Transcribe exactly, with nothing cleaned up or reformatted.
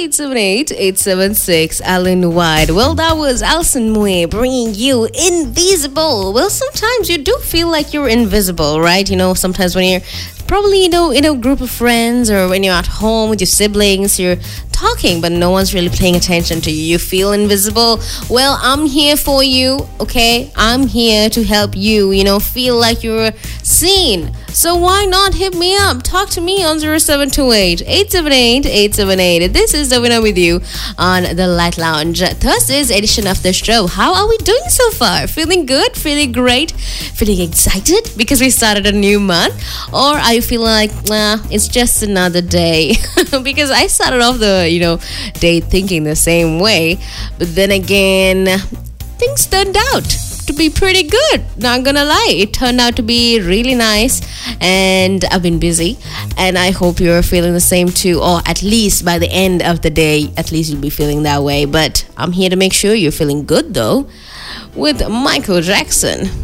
eight seven eight, eight seven six, Alan White. Well, that was Alison Mue bringing you Invisible. Well, sometimes you do feel like you're invisible, right? You know, sometimes when you're probably, you know, in a group of friends or when you're at home with your siblings, you're talking, but no one's really paying attention to you. You feel invisible. Well, I'm here for you, okay? I'm here to help you, you know, feel like you're seen. So why not hit me up? Talk to me on zero seven two eight, eight seven eight, eight seven eight. This is Davina with you on the Light Lounge, Thursday's edition of the show. How are we doing so far? Feeling good? Feeling great? Feeling excited because we started a new month? Or are you feeling like, nah, it's just another day? Because I started off the, you know, day thinking the same way. But then again, things turned out to be pretty good. Not gonna lie, it turned out to be really nice, and I've been busy, and I hope you're feeling the same too, or at least by the end of the day, at least you'll be feeling that way. But I'm here to make sure you're feeling good though, with Michael Jackson.